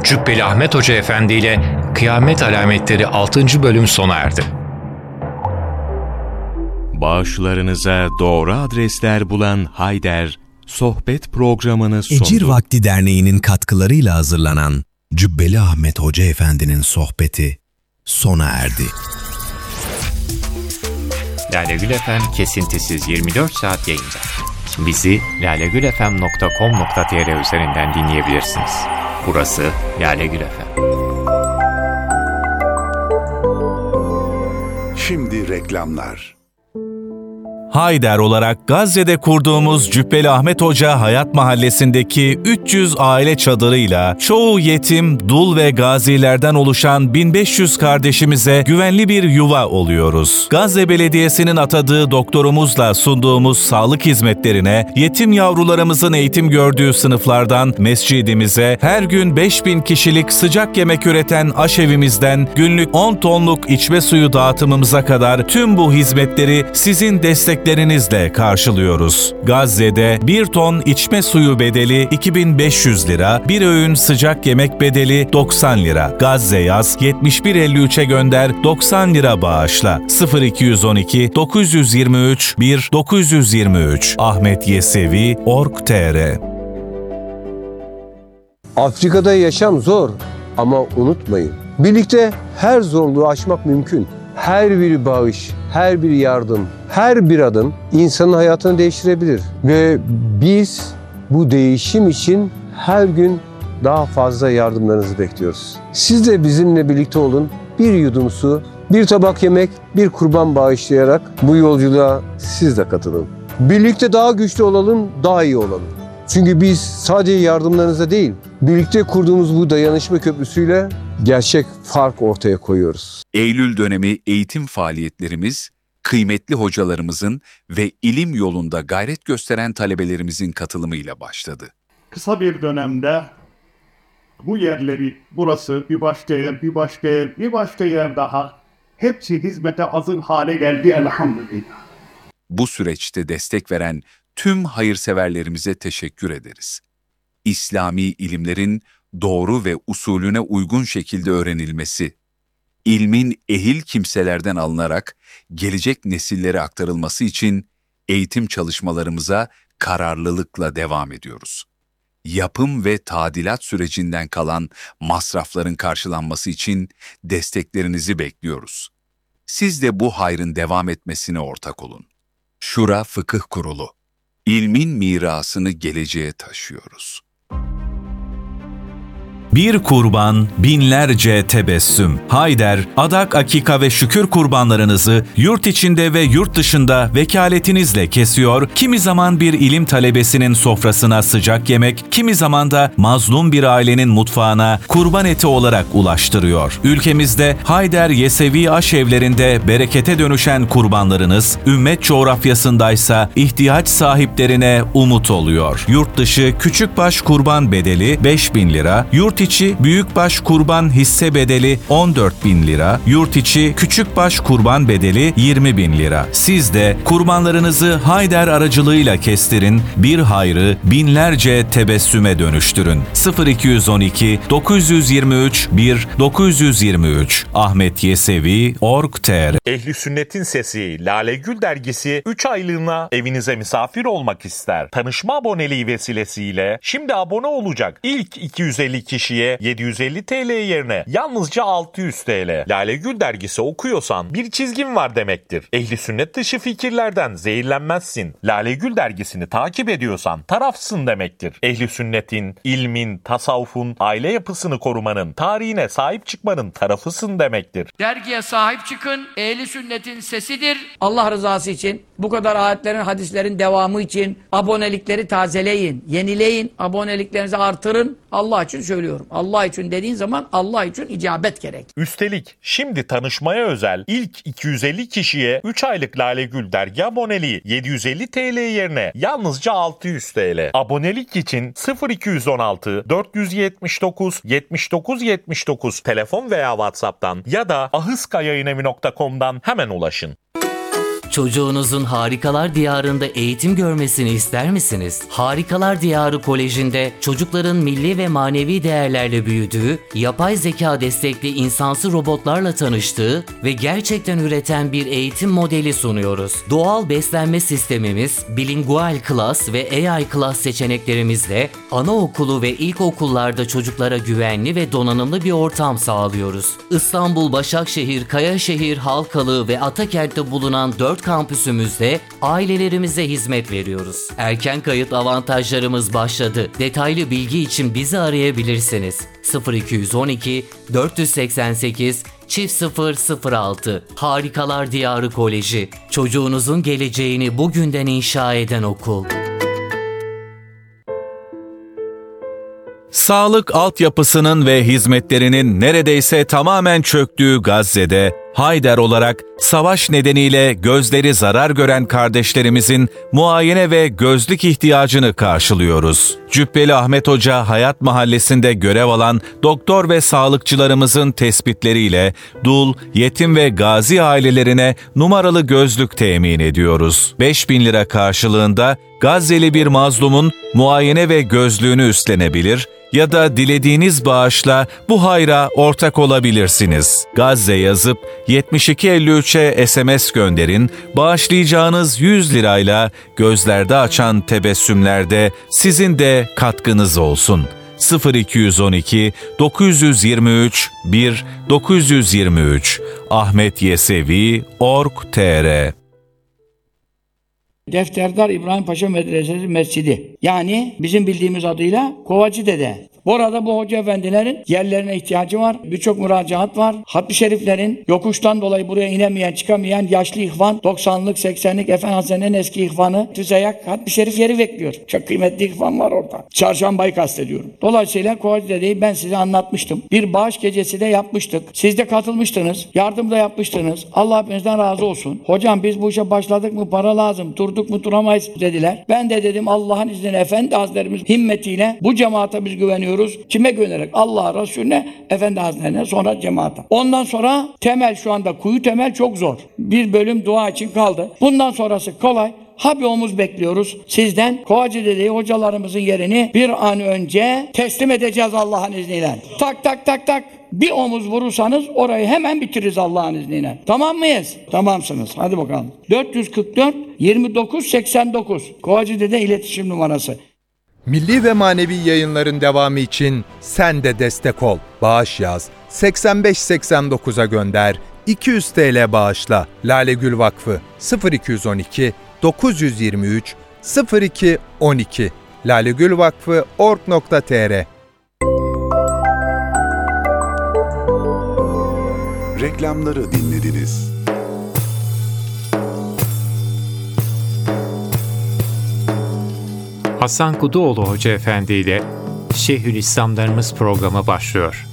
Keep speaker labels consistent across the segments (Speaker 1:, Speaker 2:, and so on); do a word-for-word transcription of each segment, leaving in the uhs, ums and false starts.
Speaker 1: Cübbeli Ahmet Hoca Efendi ile Kıyamet Alametleri altıncı bölüm sona erdi.
Speaker 2: Bağışlarınıza doğru adresler bulan Hayder, sohbet programını sundu.
Speaker 3: Ecir Vakti Derneği'nin katkılarıyla hazırlanan Cübbeli Ahmet Hoca Efendi'nin sohbeti sona erdi.
Speaker 1: Lale Gül F M kesintisiz yirmi dört saat yayında. Bizi lalegülfm nokta com nokta tr üzerinden dinleyebilirsiniz. Burası Lale Gül F M.
Speaker 4: Şimdi reklamlar.
Speaker 5: Hayder olarak Gazze'de kurduğumuz Cübbeli Ahmet Hoca Hayat Mahallesi'ndeki üç yüz aile çadırıyla çoğu yetim, dul ve gazilerden oluşan bin beş yüz kardeşimize güvenli bir yuva oluyoruz. Gazze Belediyesi'nin atadığı doktorumuzla sunduğumuz sağlık hizmetlerine, yetim yavrularımızın eğitim gördüğü sınıflardan mescidimize, her gün beş bin kişilik sıcak yemek üreten aşevimizden günlük on tonluk içme suyu dağıtımımıza kadar tüm bu hizmetleri sizin destek lerinizle karşılıyoruz. Gazze'de bir ton içme suyu bedeli iki bin beş yüz lira, bir öğün sıcak yemek bedeli doksan lira. Gazze yaz yetmiş bir elli üçe gönder doksan lira bağışla. sıfır iki on iki dokuz yüz yirmi üç bir dokuz yüz yirmi üç Ahmet Yesevi nokta org nokta tr.
Speaker 6: Afrika'da yaşam zor ama unutmayın, birlikte her zorluğu aşmak mümkün. Her bir bağış, her bir yardım, her bir adım insanın hayatını değiştirebilir. Ve biz bu değişim için her gün daha fazla yardımlarınızı bekliyoruz. Siz de bizimle birlikte olun. Bir yudum su, bir tabak yemek, bir kurban bağışlayarak bu yolculuğa siz de katılın. Birlikte daha güçlü olalım, daha iyi olalım. Çünkü biz sadece yardımlarınıza değil, birlikte kurduğumuz bu dayanışma köprüsüyle gerçek fark ortaya koyuyoruz.
Speaker 7: Eylül dönemi eğitim faaliyetlerimiz, kıymetli hocalarımızın ve ilim yolunda gayret gösteren talebelerimizin katılımıyla başladı.
Speaker 8: Kısa bir dönemde bu yerleri, burası bir başka yer, bir başka yer, bir başka yer daha, hepsi hizmete hazır hale geldi elhamdülillah.
Speaker 7: Bu süreçte destek veren tüm hayırseverlerimize teşekkür ederiz. İslami ilimlerin doğru ve usulüne uygun şekilde öğrenilmesi, ilmin ehil kimselerden alınarak gelecek nesillere aktarılması için eğitim çalışmalarımıza kararlılıkla devam ediyoruz. Yapım ve tadilat sürecinden kalan masrafların karşılanması için desteklerinizi bekliyoruz. Siz de bu hayrın devam etmesine ortak olun. Şura Fıkıh Kurulu, ilmin mirasını geleceğe taşıyoruz.
Speaker 5: Bir kurban, binlerce tebessüm. Hayder, adak, akika ve şükür kurbanlarınızı yurt içinde ve yurt dışında vekaletinizle kesiyor, kimi zaman bir ilim talebesinin sofrasına sıcak yemek, kimi zaman da mazlum bir ailenin mutfağına kurban eti olarak ulaştırıyor. Ülkemizde Hayder Yesevi aşevlerinde berekete dönüşen kurbanlarınız, ümmet coğrafyasındaysa ihtiyaç sahiplerine umut oluyor. Yurt dışı küçükbaş kurban bedeli beş bin lira, yurt içi büyükbaş kurban hisse bedeli on dört bin lira, yurt içi küçükbaş kurban bedeli yirmi bin lira. Siz de kurbanlarınızı Hayder aracılığıyla kestirin, bir hayrı binlerce tebessüme dönüştürün. sıfır iki on iki dokuz yüz yirmi üç bir dokuz yüz yirmi üç Ahmet Yesevi nokta org nokta tr.
Speaker 9: Ehli Sünnet'in Sesi Lale Gül dergisi üç aylığına evinize misafir olmak ister. Tanışma aboneliği vesilesiyle şimdi abone olacak ilk iki yüz elli kişiye yedi yüz elli TL yerine yalnızca altı yüz TL. Lale Gül dergisi okuyorsan bir çizgin var demektir. Ehli Sünnet dışı fikirlerden zehirlenmezsin. Lale Gül dergisini takip ediyorsan tarafsın demektir. Ehli Sünnet'in, ilmin, tasavvufun, aile yapısını korumanın, tarihine sahip çıkmanın tarafısın demektir.
Speaker 10: Dergiye sahip çıkın. Ehli Sünnet'in sesidir. Allah rızası için, bu kadar ayetlerin, hadislerin devamı için abonelikleri tazeleyin, yenileyin, aboneliklerinizi artırın. Allah için söylüyorum. Allah için dediğin zaman Allah için icabet gerek.
Speaker 9: Üstelik şimdi tanışmaya özel ilk iki yüz elli kişiye üç aylık Lale Gül dergi aboneliği yedi yüz elli TL yerine yalnızca altı yüz TL. Abonelik için sıfır iki on altı dört yüz yetmiş dokuz yetmiş dokuz yetmiş dokuz telefon veya WhatsApp'tan ya da ahıskayayınevi nokta com'dan hemen ulaşın.
Speaker 11: Çocuğunuzun Harikalar Diyarı'nda eğitim görmesini ister misiniz? Harikalar Diyarı Koleji'nde çocukların milli ve manevi değerlerle büyüdüğü, yapay zeka destekli insansı robotlarla tanıştığı ve gerçekten üreten bir eğitim modeli sunuyoruz. Doğal beslenme sistemimiz, bilingual class ve A I class seçeneklerimizle anaokulu ve ilkokullarda çocuklara güvenli ve donanımlı bir ortam sağlıyoruz. İstanbul, Başakşehir, Kayaşehir, Halkalı ve Atakent'te bulunan dört kampüsümüzde ailelerimize hizmet veriyoruz. Erken kayıt avantajlarımız başladı. Detaylı bilgi için bizi arayabilirsiniz. sıfır iki yüz on iki dört seksen sekiz çift sıfır sıfır altı. Harikalar Diyarı Koleji. Çocuğunuzun geleceğini bugünden inşa eden okul.
Speaker 5: Sağlık altyapısının ve hizmetlerinin neredeyse tamamen çöktüğü Gazze'de, Hayder olarak savaş nedeniyle gözleri zarar gören kardeşlerimizin muayene ve gözlük ihtiyacını karşılıyoruz. Cübbeli Ahmet Hoca Hayat Mahallesi'nde görev alan doktor ve sağlıkçılarımızın tespitleriyle dul, yetim ve gazi ailelerine numaralı gözlük temin ediyoruz. beş bin lira karşılığında Gazze'li bir mazlumun muayene ve gözlüğünü üstlenebilir ya da dilediğiniz bağışla bu hayra ortak olabilirsiniz. Gazze yazıp yetmiş iki elli üçe S M S gönderin, bağışlayacağınız yüz lirayla gözlerde açan tebessümlerde sizin de katkınız olsun. sıfır iki yüz on iki dokuz yüz yirmi üç bir dokuz yüz yirmi üç ahmet yesevi nokta org nokta tr
Speaker 10: Defterdar İbrahim Paşa Medresesi Mescidi. Yani bizim bildiğimiz adıyla Kovacı Dede. Bu arada bu hoca efendilerin yerlerine ihtiyacı var. Birçok müracaat var. Hatmi şeriflerin yokuştan dolayı buraya inemeyen, çıkamayan yaşlı ihvan, doksanlık, seksenlik Efendi Hazretleri'nin eski ihvanı, Tüzeyak Hatmi şerif yeri bekliyor. Çok kıymetli ihvan var orada. Çarşambayı kastediyorum. Dolayısıyla Kovacı Dede'yi ben size anlatmıştım. Bir bağış gecesi de yapmıştık. Siz de katılmıştınız. Yardım da yapmıştınız. Allah hepinizden razı olsun. Hocam biz bu işe başladık mı para lazım. Durduk mu duramayız dediler. Ben de dedim Allah'ın izniyle Efendi Hazretlerimiz himmetiyle bu cemaate biz güveniyoruz. Kime güvenerek? Allah'a, Resulüne, Efendi Hazretlerine, sonra cemaate. Ondan sonra temel şu anda kuyu temel çok zor. Bir bölüm dua için kaldı. Bundan sonrası kolay. Ha bir omuz bekliyoruz sizden. Kovacı Dede'yi hocalarımızın yerini bir an önce teslim edeceğiz Allah'ın izniyle. Tak tak tak tak. Bir omuz vurursanız orayı hemen bitiririz Allah'ın izniyle. Tamam mıyız? Tamamsınız. Hadi bakalım. dört yüz kırk dört yirmi dokuz seksen dokuz. Kovacı Dede iletişim numarası.
Speaker 12: Milli ve manevi yayınların devamı için sen de destek ol. Bağış yaz. seksen beş seksen dokuza gönder. iki yüz TL bağışla. Lale Gül Vakfı sıfır iki yüz on iki dokuz yüz yirmi üç sıfır iki on iki lalegülvakfı nokta org nokta tr.
Speaker 4: Reklamları dinlediniz.
Speaker 1: Hasan Kuduoğlu Hoca Efendi ile Şeyhülislamlarımız programı başlıyor.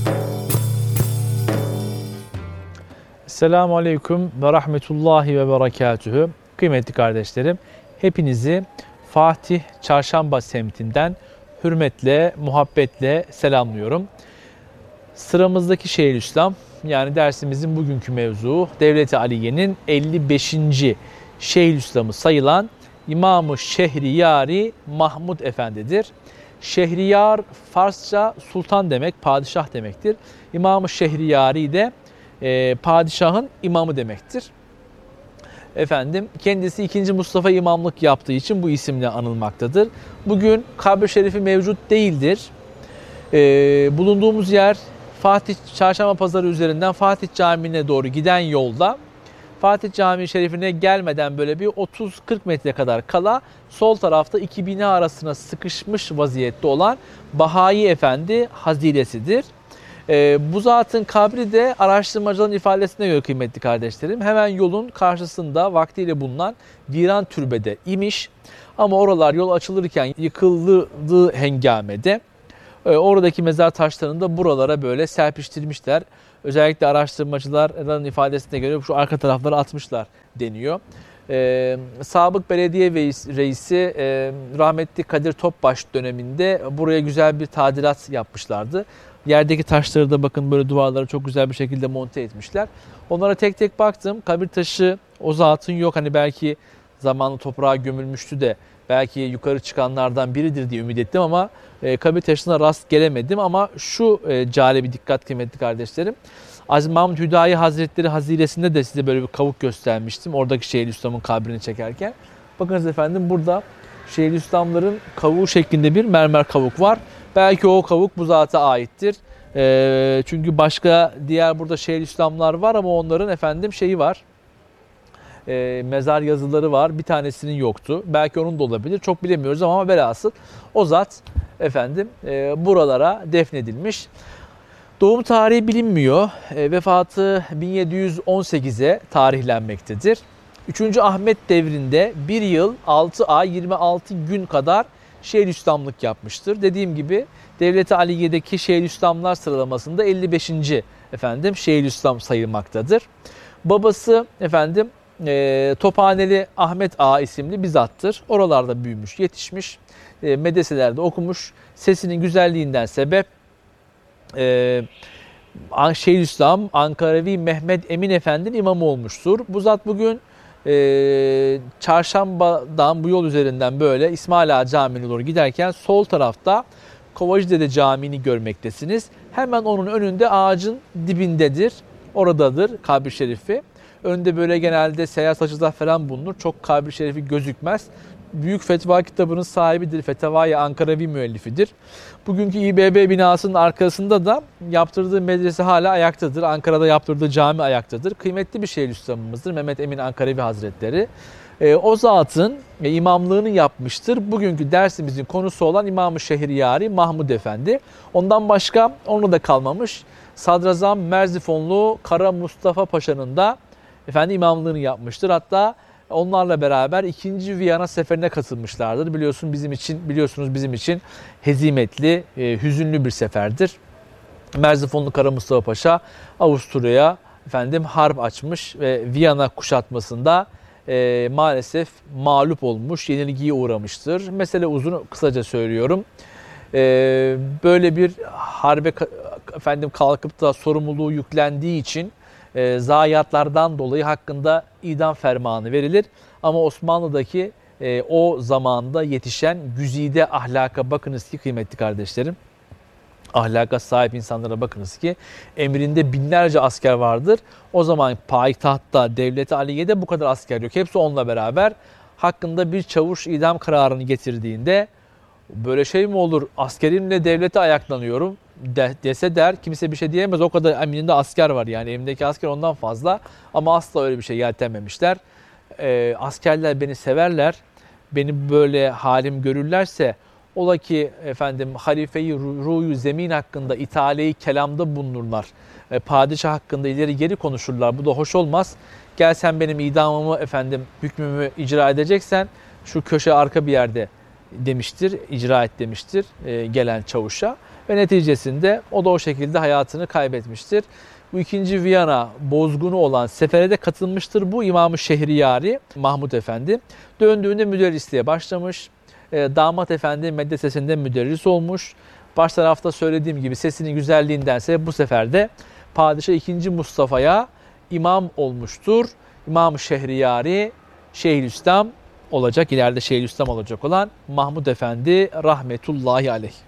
Speaker 13: Esselamu Aleyküm ve Rahmetullahi ve Berekatühü. Kıymetli kardeşlerim, hepinizi Fatih Çarşamba semtinden hürmetle, muhabbetle selamlıyorum. Sıramızdaki Şeyhülislam, yani dersimizin bugünkü mevzuu Devlet-i Aliye'nin elli beşinci Şeyhülislam'ı sayılan İmam-ı Şehriyari Mahmud Efendi'dir. Şehriyar Farsça sultan demek, padişah demektir. İmam-ı Şehriyari de e, padişahın imamı demektir. Efendim kendisi ikinci Mustafa imamlık yaptığı için bu isimle anılmaktadır. Bugün kabr-i şerifi mevcut değildir. E, bulunduğumuz yer Fatih Çarşamba Pazarı üzerinden Fatih Camii'ne doğru giden yolda, Fatih Camii Şerifine gelmeden böyle bir otuz kırk metre kadar kala sol tarafta iki bina arasına sıkışmış vaziyette olan Bahai Efendi haziresidir. Ee, bu zatın kabri de araştırmacıların ifadesine göre kıymetli kardeşlerim hemen yolun karşısında vaktiyle bulunan viran türbede imiş. Ama oralar yol açılırken yıkıldığı hengamede e, oradaki mezar taşlarını da buralara böyle serpiştirmişler. Özellikle araştırmacıların ifadesine göre şu arka tarafları atmışlar deniyor. Ee, Sabık Belediye Reisi e, rahmetli Kadir Topbaş döneminde buraya güzel bir tadilat yapmışlardı. Yerdeki taşları da bakın böyle duvarlara çok güzel bir şekilde monte etmişler. Onlara tek tek baktım. Kabir taşı O zatın yok, hani belki zamanla toprağa gömülmüştü de belki yukarı çıkanlardan biridir diye ümit ettim ama e, kabir taşına rast gelemedim. Ama şu e, cale bir dikkat kıymetli kardeşlerim. Aziz Mahmud Hüdayi Hazretleri Haziresi'nde de size böyle bir kavuk göstermiştim. Oradaki Şeyhülislam'ın kabrini çekerken. Bakınız efendim, burada Şeyhülislamların kavuğu şeklinde bir mermer kavuk var. Belki o kavuk bu zata aittir. E, çünkü başka diğer burada Şeyhülislamlar var ama onların efendim şeyi var. E, mezar yazıları var. Bir tanesinin yoktu. Belki onun da olabilir. Çok bilemiyoruz ama velhasıl o zat efendim e, buralara defnedilmiş. Doğum tarihi bilinmiyor. E, vefatı bin yedi yüz on sekize tarihlenmektedir. üçüncü Ahmet devrinde bir yıl altı ay yirmi altı gün kadar Şeyhülislamlık yapmıştır. Dediğim gibi Devlet-i Aliye'deki Şeyhülislamlar sıralamasında elli beşinci efendim Şeyhülislam sayılmaktadır. Babası efendim e, Tophaneli Ahmet Ağa isimli bir zattır. Oralarda büyümüş, yetişmiş, e, medreselerde okumuş. Sesinin güzelliğinden sebep e, Şeyhülislam Ankaravi Mehmet Emin Efendi'nin imamı olmuştur. Bu zat bugün e, Çarşamba'dan bu yol üzerinden böyle İsmail Ağa Camii'ne doğru giderken sol tarafta Kovacıdede Camii'ni görmektesiniz. Hemen onun önünde ağacın dibindedir. Oradadır kabri şerifi. Önünde böyle genelde seyyar saçılar falan bulunur. Çok kabri şerifi gözükmez. Büyük Fetva kitabının sahibidir. Fetavai Ankaravi müellifidir. Bugünkü İ B B binasının arkasında da yaptırdığı medrese hala ayaktadır. Ankara'da yaptırdığı cami ayaktadır. Kıymetli bir Şeyhülislam'ımızdır Mehmet Emin Ankaravi Hazretleri. E, o zatın e, imamlığını yapmıştır. Bugünkü dersimizin konusu olan İmam-ı Şehriyari Mahmud Efendi. Ondan başka onu da kalmamış. Sadrazam Merzifonlu Kara Mustafa Paşa'nın da efendi imamlığını yapmıştır. Hatta onlarla beraber ikinci Viyana seferine katılmışlardır. Biliyorsun bizim için biliyorsunuz bizim için hezimetli, e, hüzünlü bir seferdir. Merzifonlu Kara Mustafa Paşa Avusturya'ya efendim harp açmış ve Viyana kuşatmasında e, maalesef mağlup olmuş, yenilgiye uğramıştır. Mesele uzun, kısaca söylüyorum. E, böyle bir harbe efendim kalkıp da sorumluluğu yüklendiği için e, zayiatlardan dolayı hakkında idam fermanı verilir. Ama Osmanlı'daki e, o zamanda yetişen güzide ahlaka bakınız ki kıymetli kardeşlerim, ahlaka sahip insanlara bakınız ki emrinde binlerce asker vardır. O zaman payitahtta, Devlet-i Aliye'de bu kadar asker yok. Hepsi onunla beraber hakkında bir çavuş idam kararını getirdiğinde böyle şey mi olur, askerimle devlete ayaklanıyorum de, dese der, kimse bir şey diyemez. O kadar emrinde asker var, yani elimdeki asker ondan fazla, ama asla öyle bir şey yeltenmemişler. Ee, askerler beni severler, beni böyle halim görürlerse ola ki efendim halife-i ruh-u zemin hakkında itale-i kelamda bulunurlar. E, padişah hakkında ileri geri konuşurlar. Bu da hoş olmaz. Gel sen benim idamımı efendim hükmümü icra edeceksen şu köşe arka bir yerde demiştir, icra et demiştir e, gelen çavuşa. Ve neticesinde o da o şekilde hayatını kaybetmiştir. Bu ikinci Viyana bozgunu olan sefere de katılmıştır bu İmam-ı Şehriyari Mahmud Efendi. Döndüğünde müderrisliğe başlamış. Damat Efendi medresesinde müderris olmuş. Baş tarafta söylediğim gibi sesinin güzelliğindense bu sefer de Padişah ikinci Mustafa'ya imam olmuştur. İmam-ı Şehriyari Şeyhülislam olacak, ileride Şeyhülislam olacak olan Mahmud Efendi rahmetullahi aleyh.